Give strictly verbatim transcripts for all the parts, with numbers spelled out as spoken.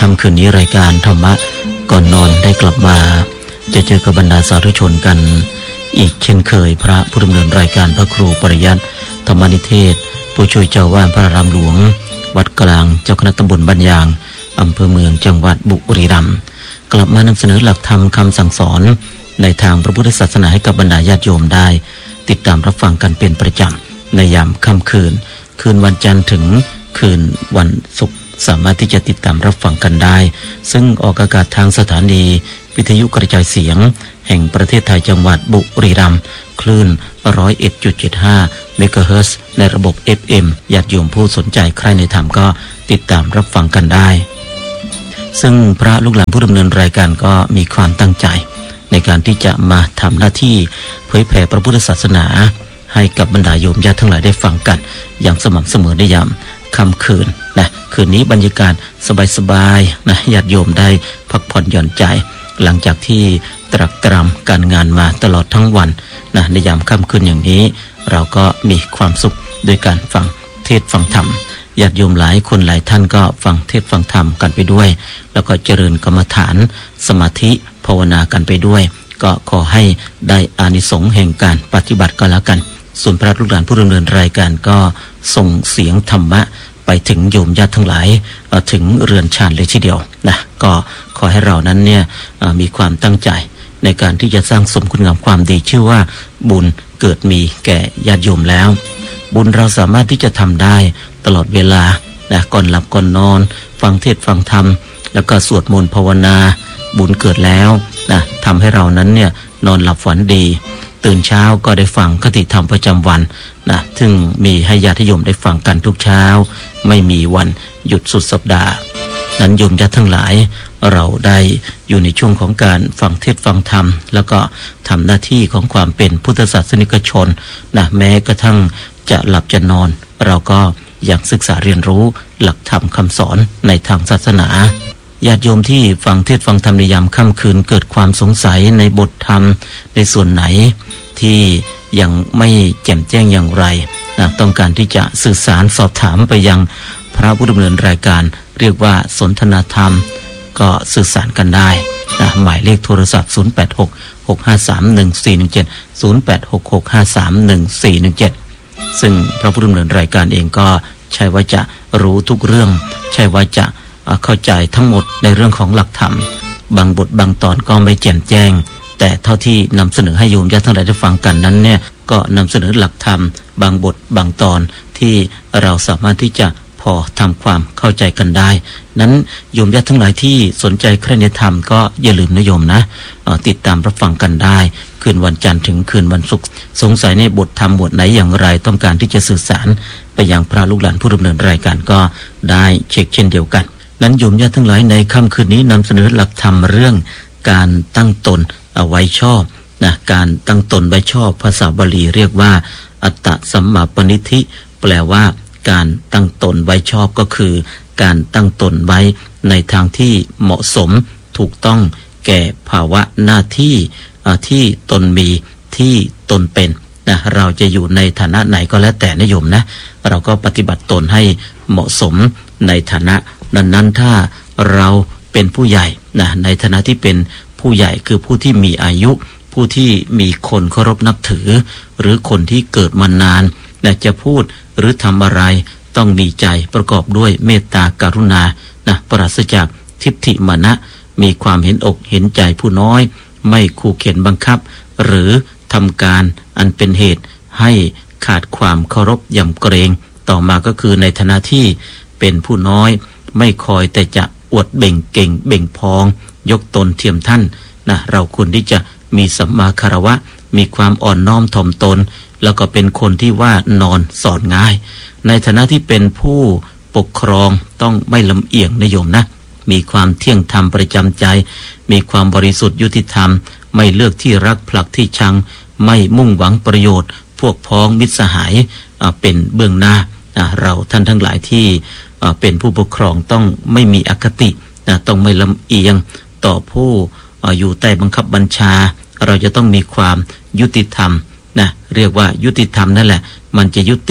ค่ำคืนนี้รายการธรรมะก่อนนอนได้กลับมาจะเจอกับบรรดาสาธุชนกันอีกเช่นเคยพระผู้ดำเนินรายการพระครูปริยัติธรรมนิเทศผู้ช่วยเจ้าวาดพระอารามหลวงวัดกลางเจ้าคณะตำบลบ้านยางอำเภอเมืองจังหวัดบุรีรัมย์กลับมานำเสนอหลักธรรมคำสั่งสอนในทางพระพุทธศาสนาให้กับบรรดาญาติโยมได้ติดตามรับฟังกันเป็นประจำในยามค่ำคืนคืนวันจันทร์ถึงคืนวันศุกร์สามารถที่จะติดตามรับฟังกันได้ซึ่งออกอากาศทางสถานีวิทยุกระจายเสียงแห่งประเทศไทยจังหวัดบุรีรัมย์คลื่น หนึ่งร้อยเอ็ดจุดเจ็ดห้า เมกะเฮิรตซ์ในระบบ เอฟ เอ็ม ญาติโยมผู้สนใจใครในธรรมก็ติดตามรับฟังกันได้ซึ่งพระลูกหลานผู้ดำเนินรายการก็มีความตั้งใจในการที่จะมาทำหน้าที่เผยแผ่พระพุทธศาสนาให้กับบรรดาโยมญาติทั้งหลายได้ฟังกันอย่างสม่ำเสมอในยามค่ำคืนนะคืนนี้บรรยากาศสบายๆนะญาติโยมได้พักผ่อนหย่อนใจหลังจากที่ตรักตรำการงานมาตลอดทั้งวันนะในยามค่ำคืนอย่างนี้เราก็มีความสุขโดยการฟังเทศน์ฟังธรรมญาติโยมหลายคนหลายท่านก็ฟังเทศน์ฟังธรรมกันไปด้วยแล้วก็เจริญกรรมฐานสมาธิภาวนากันไปด้วยก็ขอให้ได้อานิสงส์แห่งการปฏิบัติก็แล้วกันส่วนพระลูกหลานผู้ดำเนินรายการก็ส่งเสียงธรรมะไปถึงโยมญาติทั้งหลายถึงเรือนชานเลยทีเดียวนะก็ขอให้เรานั้นเนี่ยมีความตั้งใจในการที่จะสร้างสมคุณงามความดีชื่อว่าบุญเกิดมีแก่ญาติโยมแล้วบุญเราสามารถที่จะทำได้ตลอดเวลานะก่อนหลับก่อนนอนฟังเทศน์ฟังธรรมแล้วก็สวดมนต์ภาวนาบุญเกิดแล้วนะทำให้เรานั้นเนี่ยนอนหลับฝันดีตื่นเช้าก็ได้ฟังคติธรรมประจำวันนะซึ่งมีให้ญาติโยมได้ฟังกันทุกเช้าไม่มีวันหยุดสุดสัปดาห์นั้นโยมญาติทั้งหลายเราได้อยู่ในช่วงของการฟังเทศน์ฟังธรรมแล้วก็ทำหน้าที่ของความเป็นพุทธศาสนิกชนนะแม้กระทั่งจะหลับจะนอนเราก็อยากศึกษาเรียนรู้หลักธรรมคำสอนในทางศาสนาญาติโยมที่ฟังเทศน์ฟังธรรมในยามค่ำคืนเกิดความสงสัยในบทธรรมในส่วนไหนที่ยังไม่แจ่มแจ้งอย่างไรนะต้องการที่จะสื่อสารสอบถามไปยังพระผู้ดำเนินรายการเรียกว่าสนทนาธรรมก็สื่อสารกันได้นะหมายเลขโทรศัพท์ศูนย์ แปด หก หก ห้า สาม หนึ่ง สี่ หนึ่ง เจ็ด ศูนย์ แปด หก หก ห้า สาม หนึ่ง สี่ หนึ่ง เจ็ดซึ่งพระผู้ดำเนินรายการเองก็ใช่ว่าจะรู้ทุกเรื่องใช่ว่าจะเข้าใจทั้งหมดในเรื่องของหลักธรรมบางบทบางตอนก็ไม่แจ่มแจ้งแต่เท่าที่นำเสนอให้โยมญาติทั้งหลายได้ฟังกันนั้นเนี่ยก็นำเสนอหลักธรรมบางบทบางตอนที่เราสามารถที่จะพอทำความเข้าใจกันได้นั้นโยมญาติทั้งหลายที่สนใจใคร่ในธรรมก็อย่าลืมนะโยมนะติดตามรับฟังกันได้คืนวันจันทร์ถึงคืนวันศุกร์สงสัยในบทธรรมบทไหนอย่างไรต้องการที่จะสื่อสารไปยังพระลูกหลานผู้ดำเนินรายการก็ได้เช็คเช่นเดียวกันนั้นโยมญาติทั้งหลายในค่ำคืนนี้นำเสนอหลักธรรมเรื่องการตั้งตนเอาไว้ชอบนะการตั้งตนไว้ชอบภาษาบาลีเรียกว่าอัตตสัมมาปณิธิแปลว่าการตั้งตนไว้ชอบก็คือการตั้งตนไว้ในทางที่เหมาะสมถูกต้องแก่ภาวะหน้าที่ที่ตนมีที่ตนเป็นนะเราจะอยู่ในฐานะไหนก็แล้วแต่นะโยมนะเราก็ปฏิบัติตนให้เหมาะสมในฐานะนั้นๆถ้าเราเป็นผู้ใหญ่นะในฐานะที่เป็นผู้ใหญ่คือผู้ที่มีอายุผู้ที่มีคนเคารพนับถือหรือคนที่เกิดมานานนะจะพูดหรือทำอะไรต้องมีใจประกอบด้วยเมตตากรุณานะปราศจากทิฏฐิมานะมีความเห็นอกเห็นใจผู้น้อยไม่ขู่เข็นบังคับหรือทำการอันเป็นเหตุให้ขาดความเคารพยำเกรงต่อมาก็คือในฐานะที่เป็นผู้น้อยไม่คอยแต่จะอวดเบ่งเก่งเบ่งพองยกตนเทียมท่านนะเราควรที่จะมีสัมมาคารวะมีความอ่อนน้อมถ่อมตนแล้วก็เป็นคนที่ว่านอนสอนง่ายในฐานะที่เป็นผู้ปกครองต้องไม่ลำเอียงนะโยมนะมีความเที่ยงธรรมประจำใจมีความบริสุทธิ์ยุติธรรมไม่เลือกที่รักผลักที่ชังไม่มุ่งหวังประโยชน์พวกพ้องมิตรสหายเป็นเบื้องหน้าเราท่านทั้งหลายที่เป็นผู้ปกครองต้องไม่มีอคติต้องไม่ลำเอียงต่อผู้อยู่ใต้บังคับบัญชาเราจะต้องมีความยุติธรรมนะเรียกว่ายุติธรรมนั่นแหละมันจะยุติ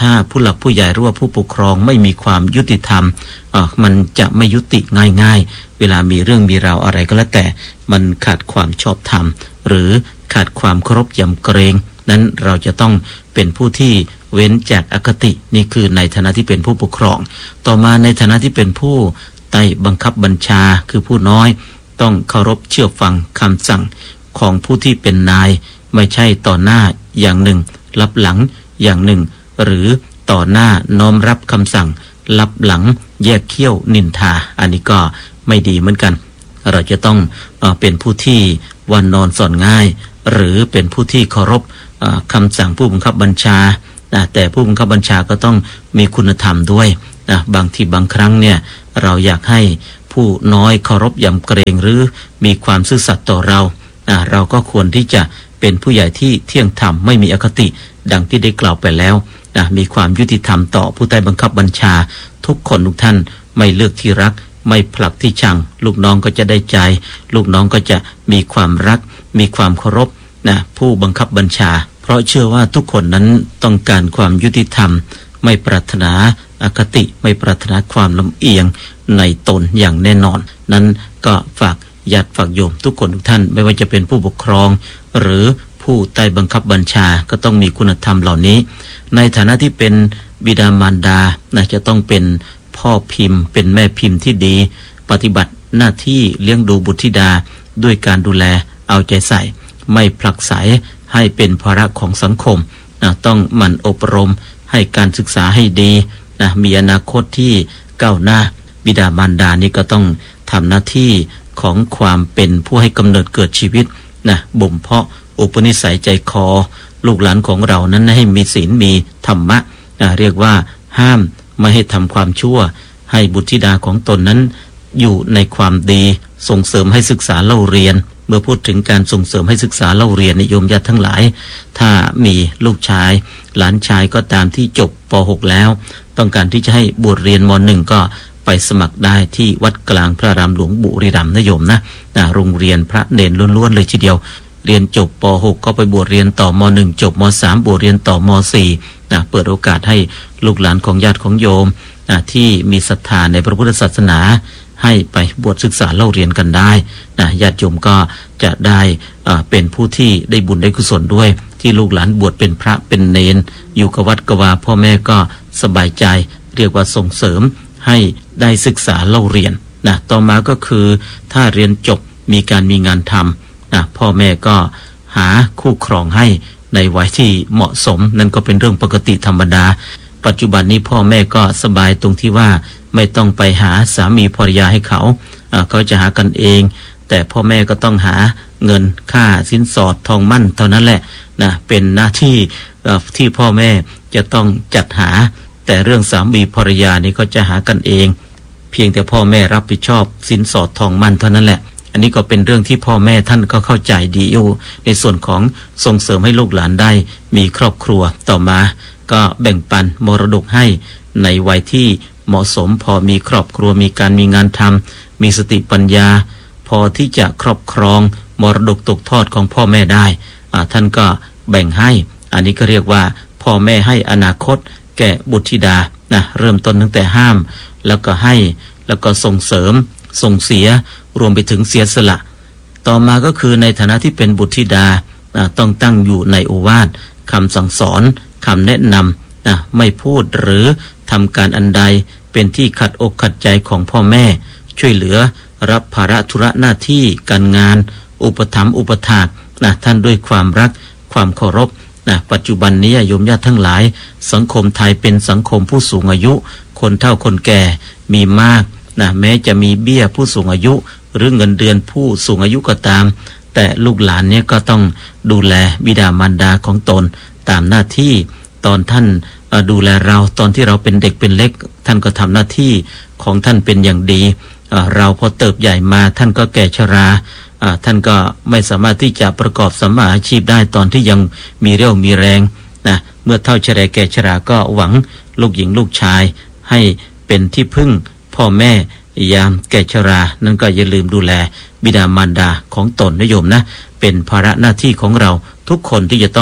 ถ้าผู้หลักผู้ใหญ่หรือว่าผู้ปกครองไม่มีความยุติธรรมอ่ามันจะไม่ยุติง่ายๆเวลามีเรื่องมีราวอะไรก็แล้วแต่มันขาดความชอบธรรมหรือขาดความเคารพยำเกรงนั้นเราจะต้องเป็นผู้ที่เว้นจากอคตินี่คือในฐานะที่เป็นผู้ปกครองต่อมาในฐานะที่เป็นผู้ใต้บังคับบัญชาคือผู้น้อยต้องเคารพเชื่อฟังคำสั่งของผู้ที่เป็นนายไม่ใช่ต่อหน้าอย่างหนึ่งรับหลังอย่างหนึ่งหรือต่อหน้าน้อมรับคำสั่งรับหลังแยกเขี้ยวนินทาอันนี้ก็ไม่ดีเหมือนกันเราจะต้องเอ่อเป็นผู้ที่วันนอนสอนง่ายหรือเป็นผู้ที่เคารพเอ่อคำสั่งผู้บังคับบัญชานะแต่ผู้บังคับบัญชาก็ต้องมีคุณธรรมด้วยนะบางทีบางครั้งเนี่ยเราอยากให้ผู้น้อยเคารพยำเกรงหรือมีความซื่อสัตย์ต่อเรานะเราก็ควรที่จะเป็นผู้ใหญ่ที่เที่ยงธรรมไม่มีอคติดังที่ได้กล่าวไปแล้วนะมีความยุติธรรมต่อผู้ใต้บังคับบัญชาทุกคนทุกท่านไม่เลือกที่รักไม่ผลักที่ชังลูกน้องก็จะได้ใจลูกน้องก็จะมีความรักมีความเคารพนะผู้บังคับบัญชาเพราะเชื่อว่าทุกคนนั้นต้องการความยุติธรรมไม่ปรารถนาอคติไม่ปรารถนาความลำเอียงในตนอย่างแน่นอนนั้นก็ฝากญาติฝากโยมทุกคนทุกท่านไม่ว่าจะเป็นผู้ปกครองหรือผู้ใต้บังคับบัญชาก็ต้องมีคุณธรรมเหล่านี้ในฐานะที่เป็นบิดามารดานะจะต้องเป็นพ่อพิมพ์เป็นแม่พิมพ์ที่ดีปฏิบัติหน้าที่เลี้ยงดูบุตรธิดาด้วยการดูแลเอาใจใส่ไม่ผลักไสให้เป็นภาระของสังคมนะต้องหมั่นอบรมให้การศึกษาให้ดีนะมีอนาคตที่ก้าวหน้าบิดามารดานี่ก็ต้องทำหน้าที่ของความเป็นผู้ให้กำเนิดเกิดชีวิตนะบ่มเพาะอุปนิสัยใจคอลูกหลานของเรานั้นให้มีศีลมีธรรมะนะเรียกว่าห้ามไม่ให้ทำความชั่วให้บุตรธิดาของตนนั้นอยู่ในความดีส่งเสริมให้ศึกษาเล่าเรียนเมื่อพูดถึงการส่งเสริมให้ศึกษาเล่าเรียนนิยมญาติทั้งหลายถ้ามีลูกชายหลานชายก็ตามที่จบป หก แล้วต้องการที่จะให้บวชเรียนม หนึ่ง ก็ไปสมัครได้ที่วัดกลางพระอารามหลวงบุรีรัมย์นะโยมนะนะโรงเรียนพระเนรล้วนๆเลยทีเดียวเรียนจบป หก ก็ไปบวชเรียนต่อม หนึ่ง จบม สาม บวชเรียนต่อม สี่นะเปิดโอกาสให้ลูกหลานของญาติของโยมนะที่มีศรัทธาในพระพุทธศาสนาให้ไปบวชศึกษาเล่าเรียนกันได้นะญาติโยมก็จะได้อ่าเป็นผู้ที่ได้บุญได้กุศลด้วยที่ลูกหลานบวชเป็นพระเป็นเณรอยู่กับวัดกวาพ่อแม่ก็สบายใจเรียกว่าส่งเสริมให้ได้ศึกษาเล่าเรียนนะต่อมาก็คือถ้าเรียนจบมีการมีงานทำนะพ่อแม่ก็หาคู่ครองให้ในวัยที่เหมาะสมนั่นก็เป็นเรื่องปกติธรรมดาปัจจุบันนี้พ่อแม่ก็สบายตรงที่ว่าไม่ต้องไปหาสามีภรรยาให้เขาเขาจะหากันเองแต่พ่อแม่ก็ต้องหาเงินค่าสินสอดทองมั่นเท่านั้นแหละนะเป็นหน้าที่ที่พ่อแม่จะต้องจัดหาแต่เรื่องสามีภรรยานี่ก็จะหากันเองเพียงแต่พ่อแม่รับผิดชอบสินสอดทองมั่นเท่านั้นแหละอันนี้ก็เป็นเรื่องที่พ่อแม่ท่านก็เข้าใจดีอยู่ในส่วนของส่งเสริมให้ลูกหลานได้มีครอบครัวต่อมาก็แบ่งปันมรดกให้ในวัยที่เหมาะสมพอมีครอบครัวมีการมีงานทำมีสติปัญญาพอที่จะครอบครองมรดกตกทอดของพ่อแม่ได้ท่านก็แบ่งให้อันนี้ก็เรียกว่าพ่อแม่ให้อนาคตแก่บุตรธิดานะเริ่มต้นตั้งแต่ห้ามแล้วก็ให้แล้วก็ส่งเสริมส่งเสียรวมไปถึงเสียสละต่อมาก็คือในฐานะที่เป็นบุตรธิดาต้องตั้งอยู่ในโอวาทคำสั่งสอนคำแนะนำนะไม่พูดหรือทำการอันใดเป็นที่ขัดอกขัดใจของพ่อแม่ช่วยเหลือรับภาระธุระหน้าที่การงานอุปถัมภ์อุปถากนะท่านด้วยความรักความเคารพนะปัจจุบันนี้โยมญาติทั้งหลายสังคมไทยเป็นสังคมผู้สูงอายุคนเฒ่าคนแก่มีมากนะแม้จะมีเบี้ยผู้สูงอายุหรือเงินเดือนผู้สูงอายุก็ตามแต่ลูกหลานเนี่ยก็ต้องดูแลบิดามารดาของตนตามหน้าที่ตอนท่านดูแลเราตอนที่เราเป็นเด็กเป็นเล็กท่านก็ทำหน้าที่ของท่านเป็นอย่างดีเราพอเติบใหญ่มาท่านก็แก่ชราท่านก็ไม่สามารถที่จะประกอบสัมมาอาชีพได้ตอนที่ยังมีเรี่ยวมีแรงนะเมื่อเฒ่าชราแก่ชราก็หวังลูกหญิงลูกชายให้เป็นที่พึ่งพ่อแม่ยามแก่ชรานั่นก็อย่าลืมดูแลบิดามารดาของตนนะโยมนะเป็นภาระหน้าที่ของเราทุกคนที่จะต้อง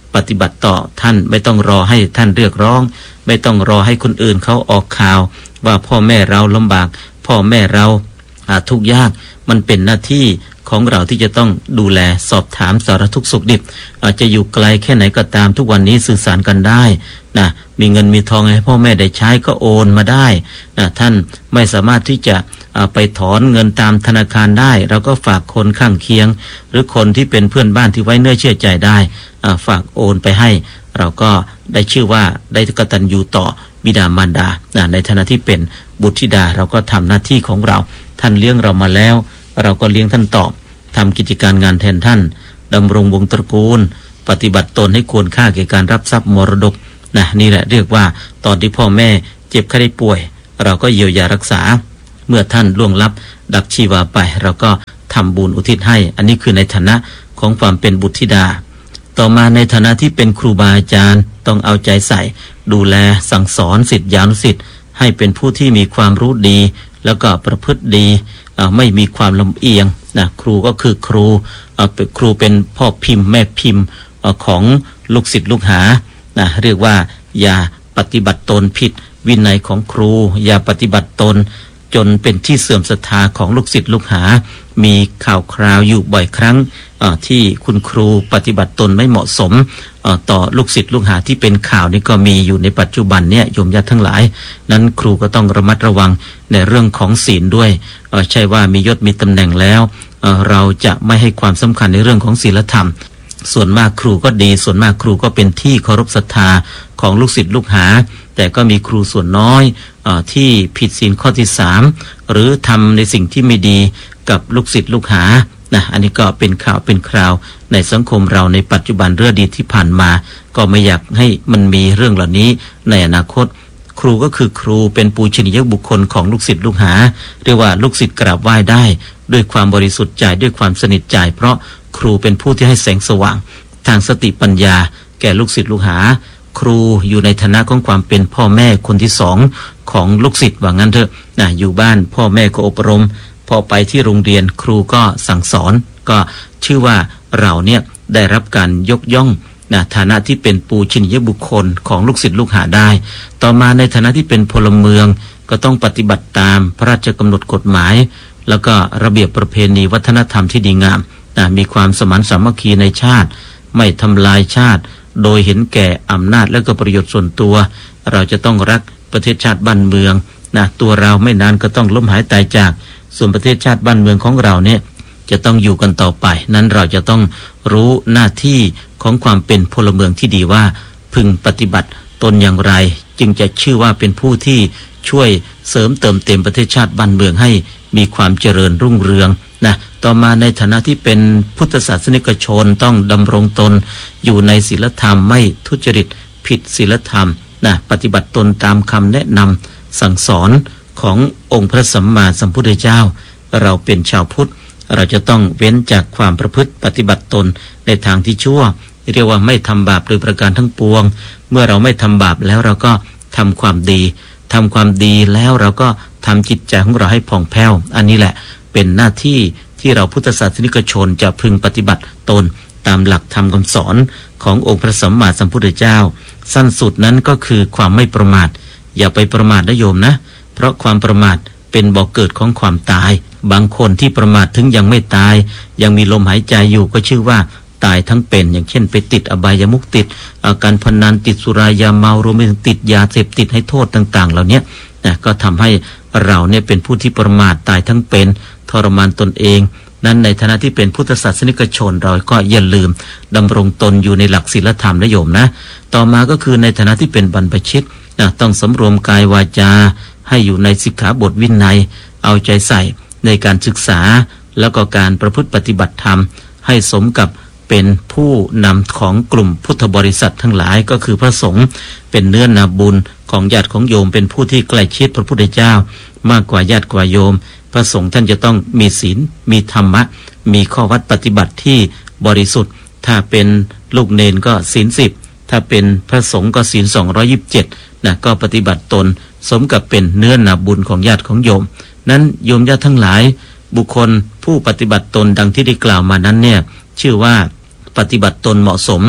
ปฏิบัติต่อท่านไม่ต้องรอให้ท่านเรียกร้องไม่ต้องรอให้คนอื่นเขาออกข่าวว่าพ่อแม่เราลำบากพ่อแม่เราทุกข์ยากมันเป็นหน้าที่ของเราที่จะต้องดูแลสอบถามสารทุกข์สุขดิบอาจจะอยู่ไกลแค่ไหนก็ตามทุกวันนี้สื่อสารกันได้นะมีเงินมีทองให้พ่อแม่ได้ใช้ก็โอนมาได้นะท่านไม่สามารถที่จะไปถอนเงินตามธนาคารได้เราก็ฝากคนข้างเคียงหรือคนที่เป็นเพื่อนบ้านที่ไว้เนื้อเชื่อใจได้ฝากโอนไปให้เราก็ได้ชื่อว่าได้กตัญญูต่อบิดามารดาในฐานะที่เป็นบุตรธิดาเราก็ทำหน้าที่ของเราท่านเลี้ยงเรามาแล้วเราก็เลี้ยงท่านตอบทำกิจการงานแทนท่านดำรงวงตระกูลปฏิบัติตนให้ควรค่าแก่การรับทรัพย์มรดกนะนี่แหละเรียกว่าตอนที่พ่อแม่เจ็บไข้ได้ป่วยเราก็เยียวยารักษาเมื่อท่านล่วงลับดับชีวาไปเราก็ทำบุญอุทิศให้อันนี้คือในฐานะของความเป็นบุตรธิดาต่อมาในฐานะที่เป็นครูบาอาจารย์ต้องเอาใจใส่ดูแลสั่งสอนศิษยานุศิษย์ให้เป็นผู้ที่มีความรู้ดีแล้วก็ประพฤติดีไม่มีความลำเอียงนะครูก็คือครูเป็นครูเป็นพ่อพิมพ์แม่พิมพ์ของลูกศิษย์ลูกหานะเรียกว่าอย่าปฏิบัติตนผิดวินัยของครูอย่าปฏิบัติตนจนเป็นที่เสื่อมศรัทธาของลูกศิษย์ลูกหามีข่าวคราวอยู่บ่อยครั้งที่คุณครูปฏิบัติตนไม่เหมาะสมต่อลูกศิษย์ลูกหาที่เป็นข่าวนี้ก็มีอยู่ในปัจจุบันเนี่ยโยมญาติทั้งหลายนั้นครูก็ต้องระมัดระวังในเรื่องของศีลด้วยใช่ว่ามียศมีตำแหน่งแล้วเราจะไม่ให้ความสำคัญในเรื่องของศีลธรรมส่วนมากครูก็ดีส่วนมากครูก็เป็นที่เคารพศรัทธาของลูกศิษย์ลูกหาแต่ก็มีครูส่วนน้อยเอ่อที่ผิดศีลข้อที่สามหรือทำในสิ่งที่ไม่ดีกับลูกศิษย์ลูกหานะอันนี้ก็เป็นข่าวเป็นคราวในสังคมเราในปัจจุบันเรื่องดีที่ผ่านมาก็ไม่อยากให้มันมีเรื่องเหล่านี้ในอนาคตครูก็คือครูเป็นปูชนียบุคคลของลูกศิษย์ลูกหาเรียกว่าลูกศิษย์กราบไหว้ได้ด้วยความบริสุทธิ์ใจด้วยความสนิทใจเพราะครูเป็นผู้ที่ให้แสงสว่างทางสติปัญญาแก่ลูกศิษย์ลูกหาครูอยู่ในฐานะของความเป็นพ่อแม่คนที่สองของลูกศิษย์ว่างั้นเถอะนะอยู่บ้านพ่อแม่ก็อบรมพอไปที่โรงเรียนครูก็สั่งสอนก็ชื่อว่าเราเนี่ยได้รับการยกย่องนะฐานะที่เป็นปูชนียบุคคลของลูกศิษย์ลูกหาได้ต่อมาในฐานะที่เป็นพลเมืองก็ต้องปฏิบัติตามพระราชกำหนดกฎหมายแล้วก็ระเบียบประเพณีวัฒนธรรมที่ดีงามนะมีความสมานสามัคคีในชาติไม่ทำลายชาติโดยเห็นแก่อำนาจและก็ประโยชน์ส่วนตัวเราจะต้องรักประเทศชาติบ้านเมืองนะตัวเราไม่นานก็ต้องล้มหายตายจากส่วนประเทศชาติบ้านเมืองของเราเนี่ยจะต้องอยู่กันต่อไปนั้นเราจะต้องรู้หน้าที่ของความเป็นพลเมืองที่ดีว่าพึงปฏิบัติตนอย่างไรจึงจะชื่อว่าเป็นผู้ที่ช่วยเสริมเติมเต็มประเทศชาติบ้านเมืองให้มีความเจริญรุ่งเรืองนะต่อมาในฐานะที่เป็นพุทธศาสนิกชนต้องดำรงตนอยู่ในศีลธรรมไม่ทุจริตผิดศีลธรรมนะปฏิบัติตนตามคำแนะนำสั่งสอนขององค์พระสัมมาสัมพุทธเจ้าเราเป็นชาวพุทธเราจะต้องเว้นจากความประพฤติปฏิบัติตนในทางที่ชั่วเรียกว่าไม่ทำบาปโดยประการทั้งปวงเมื่อเราไม่ทำบาปแล้วเราก็ทำความดีทำความดีแล้วเราก็ทำจิตใจของเราให้ผ่องแผ้วอันนี้แหละเป็นหน้าที่ที่เราพุทธศาสนิกชนจะพึงปฏิบัติตนตามหลักธรรมคำสอนขององค์พระสัมมาสัมพุทธเจ้าสั้นสุดนั้นก็คือความไม่ประมาทอย่าไปประมาทนะโยมนะเพราะความประมาทเป็นบ่อกเกิดของความตายบางคนที่ประมาทถึงยังไม่ตายยังมีลมหายใจอยู่ก็ชื่อว่าตายทั้งเป็นอย่างเช่นไปติดอบายมุขติดอาการพนันติดสุรายาเมารวมไปถึงติดยาเสพติดให้โทษต่างๆเหล่านี้นะก็ทำให้เราเนี่ยเป็นผู้ที่ประมาทตายทั้งเป็นทรมานตนเองนั้นในฐานะที่เป็นพุทธศาสนิกชนเราก็อย่าลืมดำรงตนอยู่ในหลักศีลธรรมนะโยมนะต่อมาก็คือในฐานะที่เป็นบรรพชิตนะต้องสำรวมกายวาจาให้อยู่ในสิกขาบทวินัยเอาใจใส่ในการศึกษาแล้วก็การประพฤติปฏิบัติธรรมให้สมกับเป็นผู้นำของกลุ่มพุทธบริษัททั้งหลายก็คือพระสงฆ์เป็นเนื้อนาบุญของญาติของโยมเป็นผู้ที่ใกล้ชิดพระพุทธเจ้ามากกว่าญาติกว่าโยมพระสงฆ์ท่านจะต้องมีศีลมีธรรมะมีข้อวัดปฏิบัติที่บริสุทธิ์ถ้าเป็นลูกเนนก็ศีลสิบถ้าเป็นพระสงฆ์ก็ศีลสองร้อยยี่สิบเจ็ดนะก็ปฏิบัติตนสมกับเป็นเนื้อนาบุญของญาติของโยมนั้นโยมญาติทั้งหลายบุคคลผู้ปฏิบัติตนดังที่ได้กล่าวมานั้นเนี่ยชื่อว่าปฏิบัติตนเหมาะสม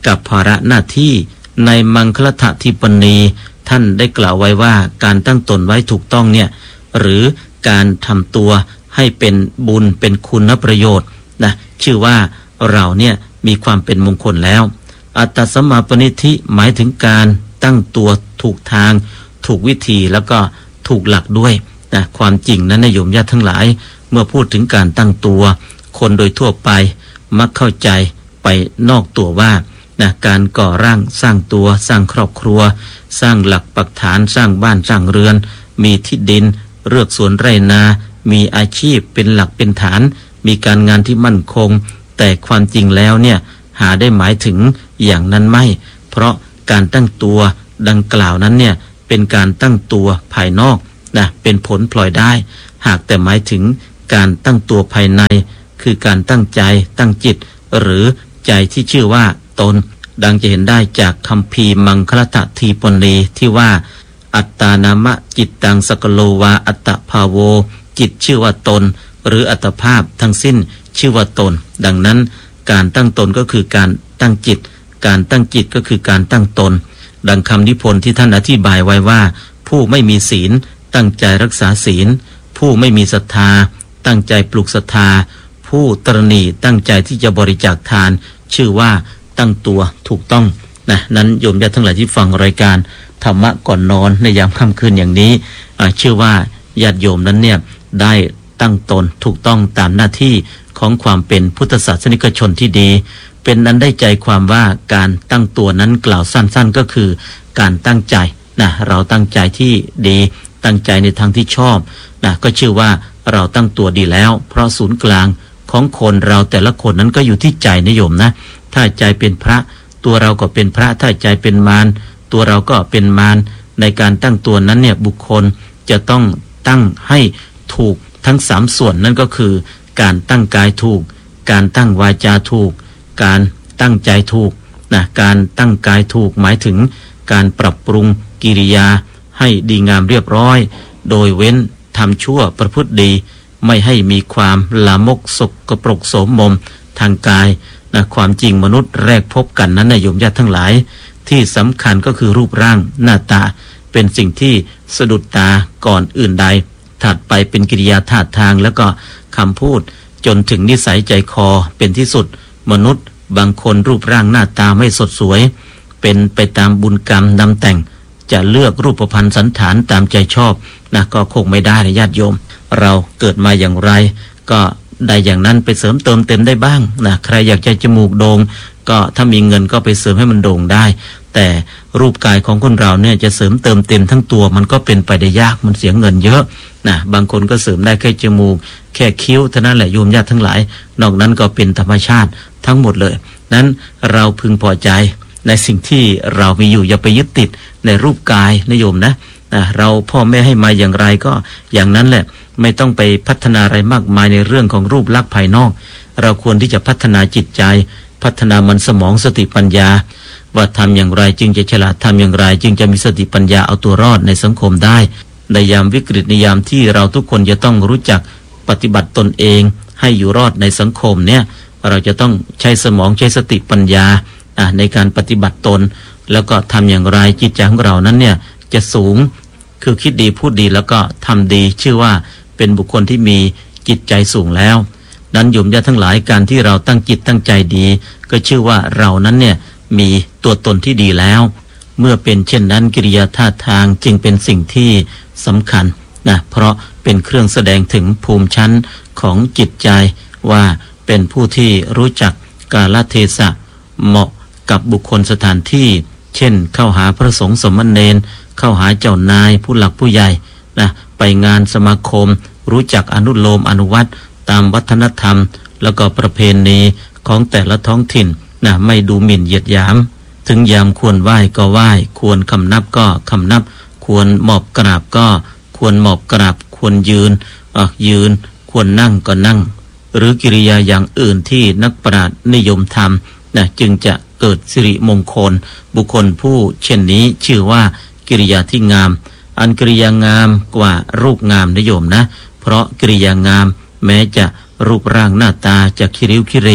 กับภาระหน้าที่ในมังคลฐทิปณีท่านได้กล่าวไว้ว่าการตั้งตนไว้ถูกต้องเนี่ยหรือการทำตัวให้เป็นบุญเป็นคุณประโยชน์นะชื่อว่าเราเนี่ยมีความเป็นมงคลแล้วอัตตสัมมาปณิธิหมายถึงการตั้งตัวถูกทางถูกวิธีแล้วก็ถูกหลักด้วยนะความจริงนั้นนะโยมญาติทั้งหลายเมื่อพูดถึงการตั้งตัวคนโดยทั่วไปมักเข้าใจไปนอกตัวว่านะการก่อร่างสร้างตัวสร้างครอบครัวสร้างหลักปักฐานสร้างบ้านสร้างเรือนมีที่ดินเลือกสวนไร่นามีอาชีพเป็นหลักเป็นฐานมีการงานที่มั่นคงแต่ความจริงแล้วเนี่ยหาได้หมายถึงอย่างนั้นไม่เพราะการตั้งตัวดังกล่าวนั้นเนี่ยเป็นการตั้งตัวภายนอกนะเป็นผลพลอยได้หากแต่หมายถึงการตั้งตัวภายในคือการตั้งใจตั้งจิตหรือใจที่ชื่อว่าตนดังจะเห็นได้จากคัมภีร์มังคลฐทีปณีที่ว่าอัตตานามะจิตตังสกโลวาอัตตภาโวจิตชื่อว่าตนหรืออัตภาพทั้งสิ้นชื่อว่าตนดังนั้นการตั้งตนก็คือการตั้งจิตการตั้งจิตก็คือการตั้งตนดังคำนิพนธ์ที่ท่านอธิบายไว้ว่าผู้ไม่มีศีลตั้งใจรักษาศีลผู้ไม่มีศรัทธาตั้งใจปลูกศรัทธาผู้ตระหนี่ตั้งใจที่จะบริจาคทานชื่อว่าตั้งตัวถูกต้องนะนั้นโยมญาติทั้งหลายที่ฟังรายการธรรมะก่อนนอนในยามค่ำคืนอย่างนี้เชื่อว่าญาติโยมนั้นเนี่ยได้ตั้งตนถูกต้องตามหน้าที่ของความเป็นพุทธศาสนิกชนที่ดีเป็นนั้นได้ใจความว่าการตั้งตัวนั้นกล่าวสั้นๆก็คือการตั้งใจนะเราตั้งใจที่ดีตั้งใจในทางที่ชอบนะก็ชื่อว่าเราตั้งตัวดีแล้วเพราะศูนย์กลางของคนเราแต่ละคนนั้นก็อยู่ที่ใจนะโยมนะถ้าใจเป็นพระตัวเราก็เป็นพระถ้าใจเป็นมารตัวเราก็เป็นมารในการตั้งตัวนั้นเนี่ยบุคคลจะต้องตั้งให้ถูกทั้งสามส่วนนั่นก็คือการตั้งกายถูกการตั้งวาจาถูกการตั้งใจถูกนะการตั้งกายถูกหมายถึงการปรับปรุงกิริยาให้ดีงามเรียบร้อยโดยเว้นทำชั่วประพฤติดีไม่ให้มีความลามกสกปรกโสมมทางกายนะความจริงมนุษย์แรกพบกันนั้นนะโยมญาติทั้งหลายที่สำคัญก็คือรูปร่างหน้าตาเป็นสิ่งที่สะดุดตาก่อนอื่นใดถัดไปเป็นกิริยาท่าทางแล้วก็คำพูดจนถึงนิสัยใจคอเป็นที่สุดมนุษย์บางคนรูปร่างหน้าตาไม่สดสวยเป็นไปตามบุญกรรมนำแต่งจะเลือกรูปพรรณสันฐานตามใจชอบนะก็คงไม่ได้นะญาติโยมเราเกิดมาอย่างไรก็ได้อย่างนั้นไปเสริมเติมเต็มได้บ้างนะใครอยากจะจมูกโด่งก็ถ้ามีเงินก็ไปเสริมให้มันโด่งได้แต่รูปกายของคนเราเนี่ยจะเสริมเติมเต็มทั้งตัวมันก็เป็นไปได้ยากมันเสียเงินเยอะนะบางคนก็เสริมได้แค่จมูกแค่คิ้วเท่านั้นแหละโยมญาติทั้งหลายนอกนั้นก็เป็นธรรมชาติทั้งหมดเลยนั้นเราพึงพอใจในสิ่งที่เรามีอยู่อย่าไปยึดติดในรูปกายนะโยมนะนะเราพ่อแม่ให้มาอย่างไรก็อย่างนั้นแหละไม่ต้องไปพัฒนาอะไรมากมายในเรื่องของรูปลักษณ์ภายนอกเราควรที่จะพัฒนาจิตใจพัฒนามันสมองสติปัญญาว่าทำอย่างไรจึงจะฉลาดทำอย่างไรจึงจะมีสติปัญญาเอาตัวรอดในสังคมได้ในยามวิกฤตในยามที่เราทุกคนจะต้องรู้จักปฏิบัติตนเองให้อยู่รอดในสังคมเนี่ยเราจะต้องใช้สมองใช้สติปัญญาในการปฏิบัติตนแล้วก็ทำอย่างไรจิตใจของเรานั้นเนี่ยจะสูงคือคิดดีพูดดีแล้วก็ทำดีชื่อว่าเป็นบุคคลที่มีจิตใจสูงแล้วนั้นโยมญาติทั้งหลายการที่เราตั้งจิตตั้งใจดีก็ชื่อว่าเรานั้นเนี่ยมีตัวตนที่ดีแล้วเมื่อเป็นเช่นนั้นกิริยาท่าทางจึงเป็นสิ่งที่สำคัญนะเพราะเป็นเครื่องแสดงถึงภูมิชั้นของจิตใจว่าเป็นผู้ที่รู้จักกาลเทศะเหมาะกับบุคคลสถานที่เช่นเข้าหาพระสงฆ์สมณเณรเข้าหาเจ้านายผู้หลักผู้ใหญ่นะไปงานสมาคมรู้จักอนุโลมอนุวัตตามวัฒนธรรมแล้วก็ประเพณีของแต่ละท้องถิ่นนะไม่ดูหมิ่นเหยียดหยามถึงยามควรไหว้ก็ไหว้ควรคำนับก็คำนับควรหมอบกราบก็ควรหมอบกราบควรยืนอ่ะยืนควรนั่งก็นั่งหรือกิริยาอย่างอื่นที่นักปราชญ์นิยมทำนะจึงจะเกิดสิริมงคลบุคคลผู้เช่นนี้ชื่อว่ากิริยาที่งามอันกิริยางามกว่ารูปงามนะโยมนะเพราะกิริยางามแม้จะรูปร่างหน้าตาจะคิริ้วคิเร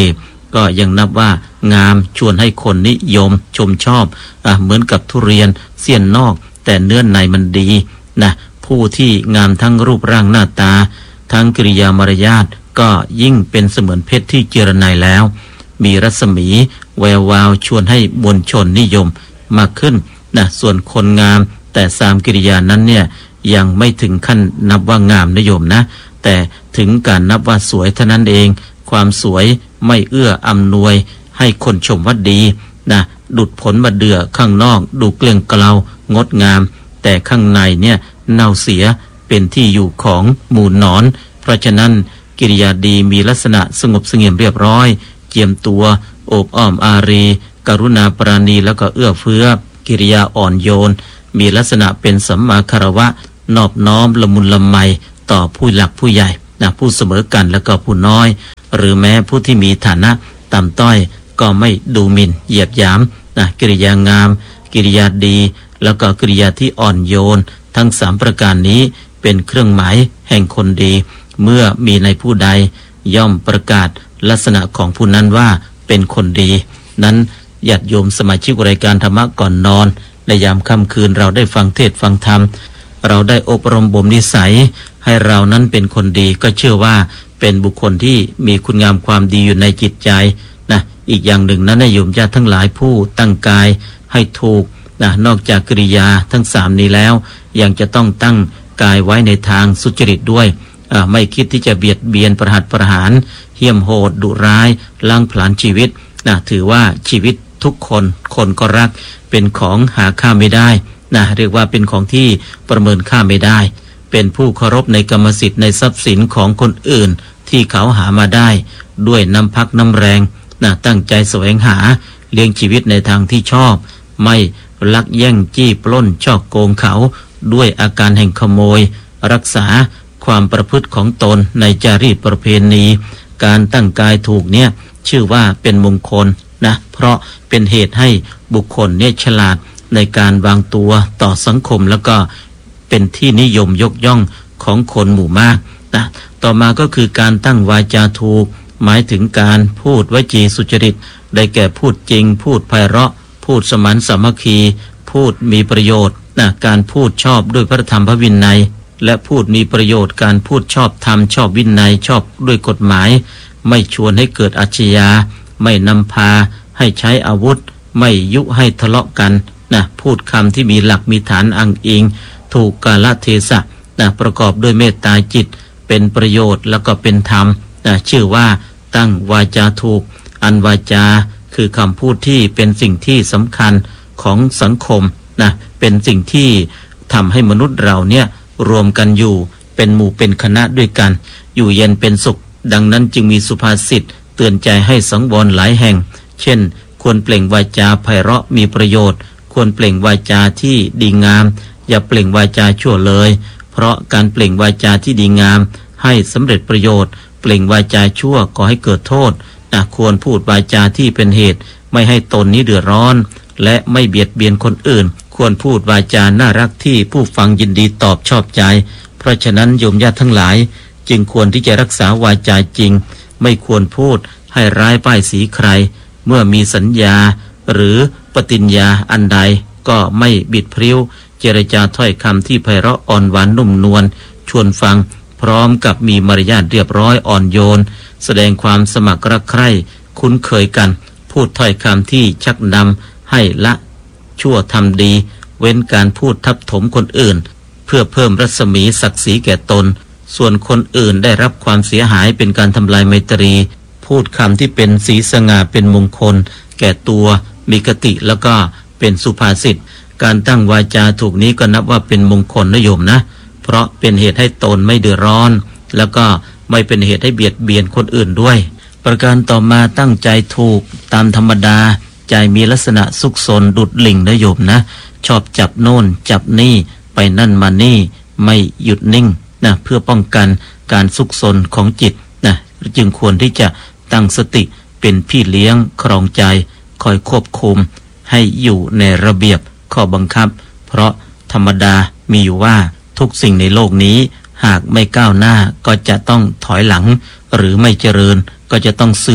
ก็ยังนับว่างามชวนให้คนนิยมชมชอบอ่ะเหมือนกับทุเรียนเสี้ยนนอกแต่เนื้อในมันดีนะผู้ที่งามทั้งรูปร่างหน้าตาทั้งกิริยามารยาทก็ยิ่งเป็นเสมือนเพชรที่เจรไนแล้วมีรัศมีแวววาวชวนให้มวลชนนิยมมากขึ้นนะส่วนคนงามแต่สามกิริยานั้นเนี่ยยังไม่ถึงขั้นนับว่างามนิยมนะแต่ถึงการนับว่าสวยเท่านั้นเองความสวยไม่เอื้ออำนวยให้คนชมว่าดีนะดุดผลมะเดื่อข้างนอกดูเกลื่อนเกลางดงามแต่ข้างในเนี่ยเน่าเสียเป็นที่อยู่ของหมู่หนอนเพราะฉะนั้นกิริยาดีมีลักษณะสงบเสงี่ยมเรียบร้อยเจียมตัวโอบอ้อมอารีกรุณาปราณีแล้วก็เอื้อเฟื้อกิริยาอ่อนโยนมีลักษณะเป็นสัมมาคารวะนอบน้อมละมุนละไมต่อผู้หลักผู้ใหญ่นะผู้เสมอกันแล้วก็ผู้น้อยหรือแม้ผู้ที่มีฐานะต่ำต้อยก็ไม่ดูหมิ่นเหยียดหยามนะกิริยางามกิริยาดีแล้วก็กิริยาที่อ่อนโยนทั้งสามประการนี้เป็นเครื่องหมายแห่งคนดีเมื่อมีในผู้ใดย่อมประกาศลักษณะของผู้นั้นว่าเป็นคนดีนั้นญาติโยมสมาชิกรายการธรรมะก่อนนอนในยามค่ำคืนเราได้ฟังเทศน์ฟังธรรมเราได้อบรมบ่มนิสัยให้เรานั้นเป็นคนดีก็เชื่อว่าเป็นบุคคลที่มีคุณงามความดีอยู่ในจิตใจนะอีกอย่างหนึ่งนั้นโยมญาติทั้งหลายผู้ตั้งกายให้ถูกนะนอกจากกิริยาทั้งสามนี้แล้วยังจะต้องตั้งกายไว้ในทางสุจริตด้วยไม่คิดที่จะเบียดเบียนประหัตประหารเหี้ยมโหดดุร้ายล้างผลาญชีวิตนะถือว่าชีวิตทุกคนคนก็รักเป็นของหาค่าไม่ได้นะเรียกว่าเป็นของที่ประเมินค่าไม่ได้เป็นผู้เคารพในกรรมสิทธิ์ในทรัพย์สินของคนอื่นที่เขาหามาได้ด้วยน้ำพักน้ำแรงนะตั้งใจแสวงหาเลี้ยงชีวิตในทางที่ชอบไม่ลักแย่งจี้ปล้นช่อโกงเขาด้วยอาการแห่งขโมยรักษาความประพฤติของตนในจารีตประเพณีการตั้งกายถูกเนี่ยชื่อว่าเป็นมงคลนะเพราะเป็นเหตุให้บุคคลเนี่ยฉลาดในการวางตัวต่อสังคมแล้วก็เป็นที่นิยมยกย่องของคนหมู่มากนะต่อมาก็คือการตั้งวาจาถูกหมายถึงการพูดวจีสุจริตได้แก่พูดจริงพูดไพเราะพูดสมานสามัคคีพูดมีประโยชน์นะการพูดชอบด้วยพระธรรมพระวินัยและพูดมีประโยชน์การพูดชอบธรรมชอบวินัยชอบด้วยกฎหมายไม่ชวนให้เกิดอาชญาไม่นำพาให้ใช้อาวุธไม่ยุให้ทะเลาะกันนะพูดคำที่มีหลักมีฐานอ้างอิงถูกกาลเทศะนะประกอบด้วยเมตตาจิตเป็นประโยชน์แล้วก็เป็นธรรมนะชื่อว่าตั้งวาจาถูกอันวาจาคือคำพูดที่เป็นสิ่งที่สำคัญของสังคมนะเป็นสิ่งที่ทำให้มนุษย์เราเนี่ยรวมกันอยู่เป็นหมู่เป็นคณะด้วยกันอยู่เย็นเป็นสุขดังนั้นจึงมีสุภาษิตเตือนใจให้สังวรหลายแห่งเช่นควรเปล่งวาจาไพเราะมีประโยชน์ควรเปล่งวาจาที่ดีงามอย่าเปล่งวาจาชั่วเลยเพราะการเปล่งวาจาที่ดีงามให้สำเร็จประโยชน์เปล่งวาจาชั่วก่อให้เกิดโทษนะควรพูดวาจาที่เป็นเหตุไม่ให้ตนนี้เดือดร้อนและไม่เบียดเบียนคนอื่นควรพูดวาจาน่ารักที่ผู้ฟังยินดีตอบชอบใจเพราะฉะนั้นโยมญาติทั้งหลายจึงควรที่จะรักษาวาจาจริงไม่ควรพูดให้ร้ายป้ายสีใครเมื่อมีสัญญาหรือปฏิญญาอันใดก็ไม่บิดพริ้วเจรจาถ้อยคำที่ไพเราะอ่อนหวานนุ่มนวลชวนฟังพร้อมกับมีมารยาทเรียบร้อยอ่อนโยนแสดงความสมัครรักใคร่คุ้นเคยกันพูดถ้อยคำที่ชักนำให้ละชั่วทำดีเว้นการพูดทับถมคนอื่นเพื่อเพิ่มรัศมีศักดิ์ศรีแก่ตนส่วนคนอื่นได้รับความเสียหายเป็นการทำลายไมตรีพูดคำที่เป็นสีสง่าเป็นมงคลแก่ตัวมีคติแล้วก็เป็นสุภาษิตการตั้งวาจาถูกนี้ก็นับว่าเป็นมงคลนะโยมนะเพราะเป็นเหตุให้ตนไม่เดือดร้อนแล้วก็ไม่เป็นเหตุให้เบียดเบียนคนอื่นด้วยประการต่อมาตั้งใจถูกตามธรรมดาใจมีลักษณะซุกซนดุดลิงนะโยมนะชอบจับโน่นจับนี่ไปนั่นมานี่ไม่หยุดนิ่งนะเพื่อป้องกันการซุกซนของจิตนะจึงควรที่จะตั้งสติเป็นพี่เลี้ยงครองใจคอยควบคุมให้อยู่ในระเบียบข้อบังคับเพราะธรรมดามีอยู่ว่าทุกสิ่งในโลกนี้หากไม่ก้าวหน้าก็จะต้องถอยหลังหรือไม่เจริญก็จะต้องเสื่อม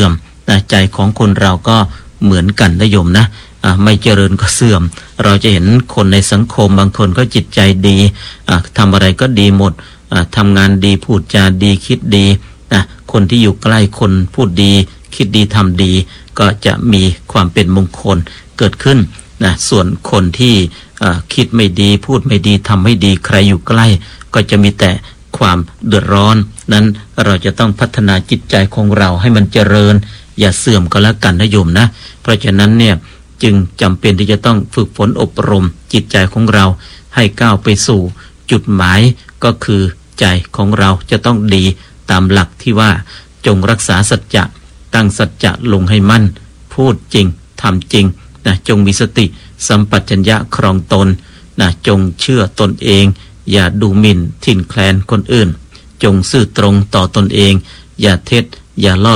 นะใจของคนเราก็เหมือนกันนะโยมนะอ่าไม่เจริญก็เสื่อมเราจะเห็นคนในสังคมบางคนก็จิตใจดีอ่าทำอะไรก็ดีหมดอ่าทำงานดีพูดจาดีคิดดีนะคนที่อยู่ใกล้คนพูดดีคิดดีทำดีก็จะมีความเป็นมงคลเกิดขึ้นนะส่วนคนที่อ่าคิดไม่ดีพูดไม่ดีทำไม่ดีใครอยู่ใกล้ก็จะมีแต่ความเดือดร้อนนั้นเราจะต้องพัฒนาจิตใจของเราให้มันเจริญอย่าเสื่อมก็แล้วกันนะโยมนะเพราะฉะนั้นเนี่ยจึงจำเป็นที่จะต้องฝึกฝนอบรมจิตใจของเราให้ก้าวไปสู่จุดหมายก็คือใจของเราจะต้องดีตามหลักที่ว่าจงรักษาสัจจะตั้งสัจจะลงให้มั่นพูดจริงทำจริงนะจงมีสติสัมปชัญญะครองตนนะจงเชื่อตนเองอย่าดูหมิ่นทิ่นแคลนคนอื่นจงซื่อตรงต่อตนเองอย่าเท็จอย่าล่อ